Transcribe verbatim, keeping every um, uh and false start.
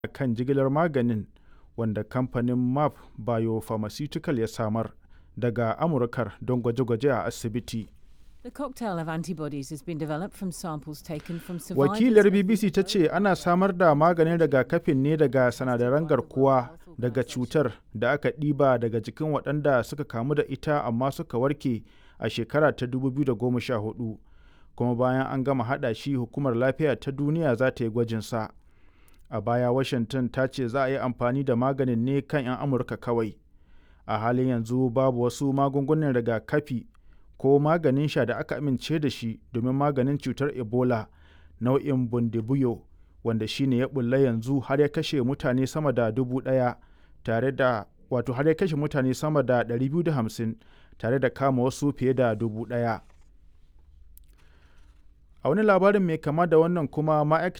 kan jigilar maganin wanda kamfanin Merck Biopharmaceutical ya samar daga Amurkar don gwaje-gwaje a asibiti. The cocktail of antibodies has been developed from samples taken from survivors. Wakilar B B C ta ce ana samar da maganin rigakafin ne daga sinadaran garkuwa daga cutar da aka ɗiba daga jikin waɗanda suka kamu da ita amma suka warke a shekara ta dubu biyu da goma sha hudu, kuma bayan an gama haɗa shi hukumar lafiya ta duniya za ta yi gwajinsa. A baya Washington ta ce za a yi amfani da maganin ne kan 'yan Amurka kawai. A halin yanzu babu wasu magungunan rigakafi ko maganin sha da aka amince da shi domin maganin cutar Ebola nau'in Bundibugyo, wanda shi ne ya bulla yanzu har ya kashe mutane sama da dubu ɗaya tare da wato har ya kashe mutane sama da ɗari biyu da hamsin tare da kama wasu fiye da dubu ɗaya. A wani labarin mai kama da wannan kuma ma'aikatar